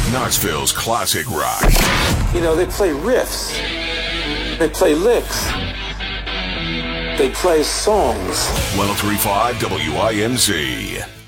Knoxville's classic rock. You know, they play riffs. They play licks. They play songs. 103.5 WINZ.